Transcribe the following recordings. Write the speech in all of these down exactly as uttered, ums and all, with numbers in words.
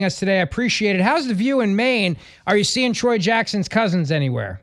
Us today. I appreciate it. How's the view in Maine? Are you seeing Troy Jackson's cousins anywhere?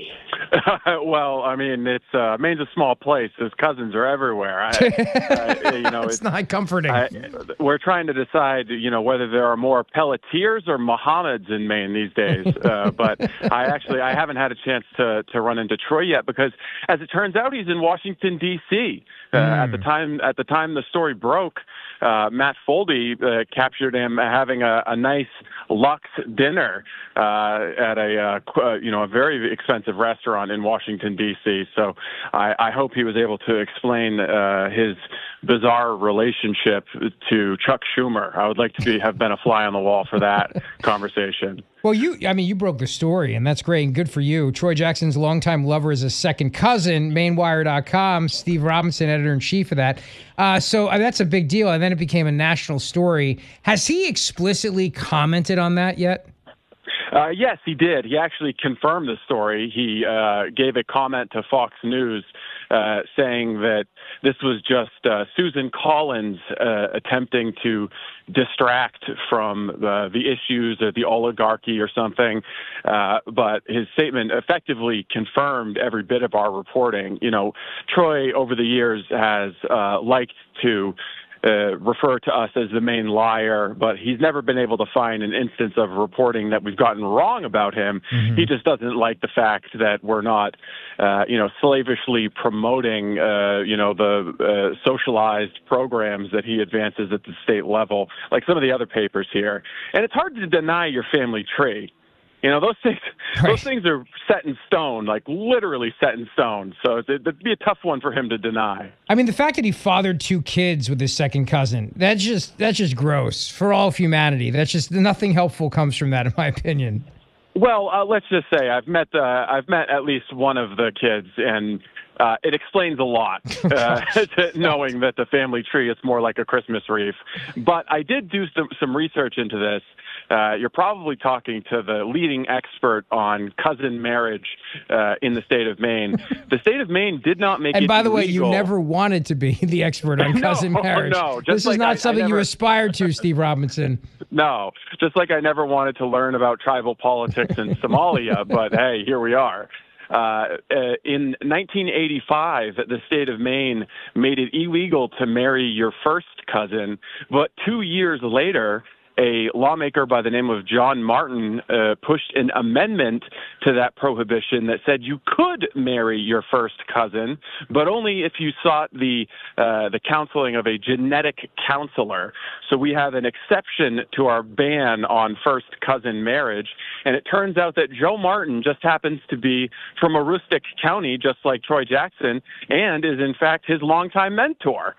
Well, I mean, it's uh, Maine's a small place. His cousins are everywhere. I, I, you know, it's, it's not comforting. I, we're trying to decide, you know, whether there are more Pelletiers or Mohammeds in Maine these days. Uh, but I actually I haven't had a chance to to run into Troy yet because, as it turns out, he's in Washington D C Uh, mm. At the time at the time the story broke, uh, Matt Foldy uh, captured him having a, a nice luxe dinner uh, at a uh, you know a very expensive restaurant in Washington D C So I, I hope he was able to explain uh, his bizarre relationship to Chuck Schumer. I would like to be have been a fly on the wall for that conversation. Well, you, I mean, you broke the story, and that's great and good for you. Troy Jackson's longtime lover is a second cousin, Maine Wire dot com, Steve Robinson, editor-in-chief of that. Uh, so uh, that's a big deal, and then it became a national story. Has he explicitly commented on that yet? Uh, yes, he did. He actually confirmed the story. He uh, gave a comment to Fox News uh, saying that this was just uh, Susan Collins uh, attempting to distract from uh, the issues or the oligarchy or something. Uh, but his statement effectively confirmed every bit of our reporting. You know, Troy over the years has uh, liked to Uh, refer to us as the main liar, but he's never been able to find an instance of reporting that we've gotten wrong about him. Mm-hmm. He just doesn't like the fact that we're not, uh, you know, slavishly promoting, uh, you know, the uh, socialized programs that he advances at the state level, like some of the other papers here. And it's hard to deny your family tree. You know, those things right. those things are set in stone, like literally set in stone. So it'd, it'd be a tough one for him to deny. I mean, the fact that he fathered two kids with his second cousin, that's just that's just gross for all of humanity. That's just nothing helpful comes from that, in my opinion. Well, uh, let's just say I've met uh, I've met at least one of the kids, and uh, it explains a lot, uh, knowing that the family tree is more like a Christmas wreath. But I did do some, some research into this. Uh, you're probably talking to the leading expert on cousin marriage uh, in the state of Maine. The state of Maine did not make and it by the way, illegal. You never wanted to be the expert on cousin no, marriage. No, just This like is not I, something I never, you aspired to, Steve Robinson. No, just like I never wanted to learn about tribal politics in Somalia, but hey, here we are. Uh, uh, in nineteen eighty-five, the state of Maine made it illegal to marry your first cousin, but two years later, a lawmaker by the name of John Martin uh, pushed an amendment to that prohibition that said you could marry your first cousin, but only if you sought the uh, the counseling of a genetic counselor. So we have an exception to our ban on first cousin marriage, and it turns out that Joe Martin just happens to be from Aroostook County, just like Troy Jackson, and is in fact his longtime mentor.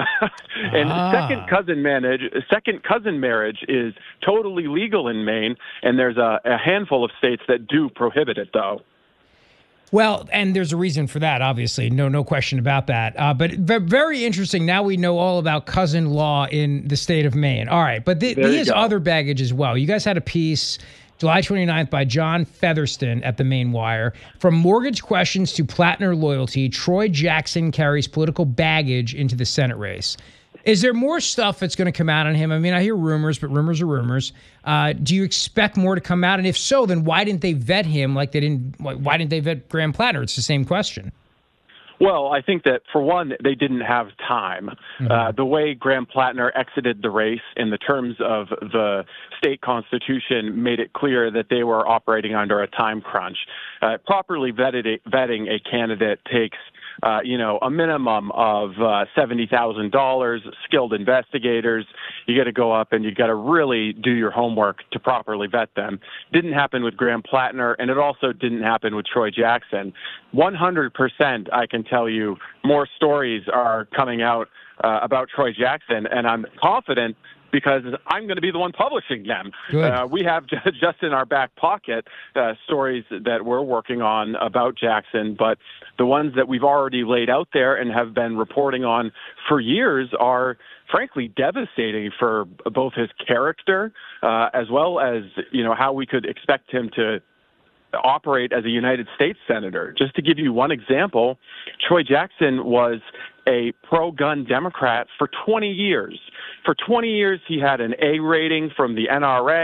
and ah. second cousin marriage, second cousin marriage is totally legal in Maine, and there's a, a handful of states that do prohibit it, though. Well, and there's a reason for that, obviously. No no question about that. Uh, but very interesting. Now we know all about cousin law in the state of Maine. All right, but th- he has other baggage as well. You guys had a piece July twenty-ninth by John Featherston at the Maine Wire. From mortgage questions to Plattner loyalty, Troy Jackson carries political baggage into the Senate race. Is there more stuff that's going to come out on him? I mean, I hear rumors, but rumors are rumors. Uh, do you expect more to come out? And if so, then why didn't they vet him like they didn't? Why didn't they vet Graham Plattner? It's the same question. Well, I think that, for one, they didn't have time. Mm-hmm. Uh, the way Graham Plattner exited the race in the terms of the state constitution made it clear that they were operating under a time crunch. Uh, properly vetted, vetting a candidate takes Uh, you know, a minimum of uh, seventy thousand dollars, skilled investigators. You got to go up and you got to really do your homework to properly vet them. Didn't happen with Graham Plattner, and it also didn't happen with Troy Jackson. one hundred percent, I can tell you, more stories are coming out uh, about Troy Jackson, and I'm confident because I'm going to be the one publishing them. Uh, we have just in our back pocket uh, stories that we're working on about Jackson, but the ones that we've already laid out there and have been reporting on for years are frankly devastating for both his character uh, as well as, you know, how we could expect him to operate as a United States senator. Just to give you one example, Troy Jackson was a pro-gun Democrat for twenty years. for twenty years, he had an A rating from the N R A.